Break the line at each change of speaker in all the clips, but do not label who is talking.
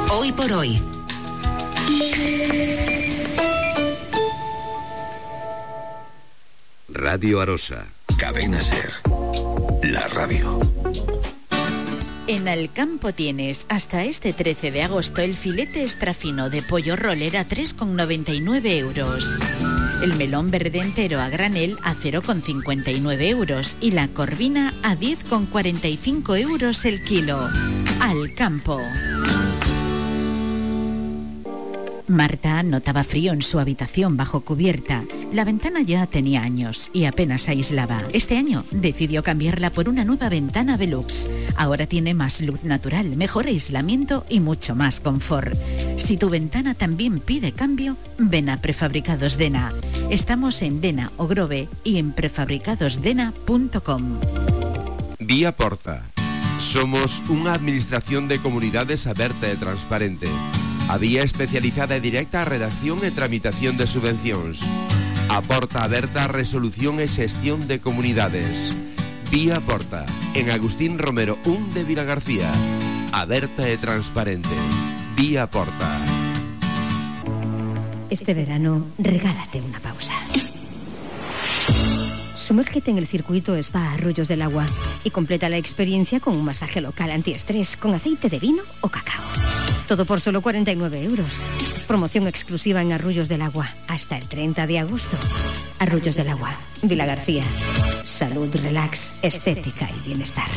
Hoy por hoy.
Radio Arosa.
Cadena Ser. La radio.
En Alcampo tienes hasta este 13 de agosto el filete extra fino de pollo roller a 3,99 euros. El melón verde entero a granel a 0,59 euros y la corvina a 10,45 euros el kilo. Alcampo. Marta notaba frío en su habitación bajo cubierta. La ventana ya tenía años y apenas aislaba. Este año decidió cambiarla por una nueva ventana Velux. Ahora tiene más luz natural, mejor aislamiento y mucho más confort. Si tu ventana también pide cambio, ven a Prefabricados Dena. Estamos en Dena o Grove y en prefabricadosdena.com.
Vía Porta. Somos unha administración de comunidades aberta e transparente. A vía especializada e directa a redacción e tramitación de subvencións. A porta aberta a resolución e xestión de comunidades. Vía Porta, en Agustín Romero 1 de Vilagarcía. Aberta e transparente. Vía Porta.
Este verano, regálate una pausa. Sumérgete en el circuito Spa Arroyos del Agua y completa la experiencia con un masaje local antiestrés con aceite de vino o cacao. Todo por solo 49 euros. Promoción exclusiva en Arroyos del Agua hasta el 30 de agosto. Arroyos del Agua, Vilagarcía. Salud, relax, estética y bienestar.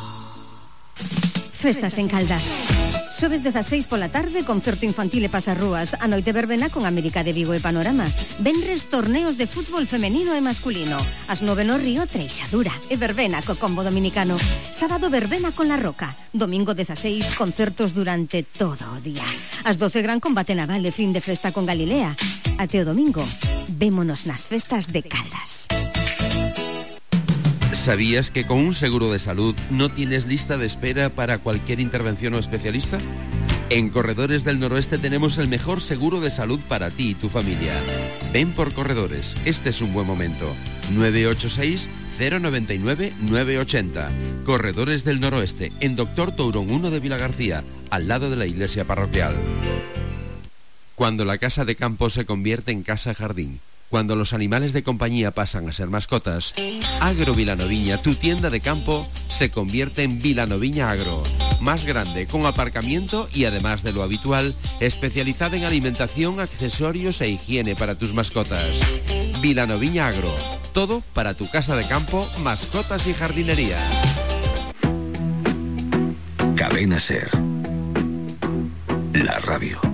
Festas en Caldas. Xoves 16 pola tarde, concerto infantil e pasarrúas. A noite verbena con América de Vigo e Panorama. Venres torneos de fútbol femenino e masculino. As 9 no Río, Treixadura e verbena co combo dominicano. Sábado verbena con La Roca. Domingo 16, concertos durante todo o día. As 12 gran combate naval e fin de festa con Galilea. Até o domingo, vémonos nas festas de Caldas.
¿Sabías que con un seguro de salud no tienes lista de espera para cualquier intervención o especialista? En Corredores del Noroeste tenemos el mejor seguro de salud para ti y tu familia. Ven por Corredores, este es un buen momento. 986 099 980. Corredores del Noroeste, en Doctor Tourón 1 de Vilagarcía, al lado de la iglesia parroquial. Cuando la casa de campo se convierte en casa jardín, cuando los animales de compañía pasan a ser mascotas, Agro Vilanoviña, tu tienda de campo, se convierte en Vilanoviña Agro. Más grande, con aparcamiento y además de lo habitual, especializada en alimentación, accesorios e higiene para tus mascotas. Vilanoviña Agro. Todo para tu casa de campo, mascotas y jardinería.
Cadena Ser. La radio.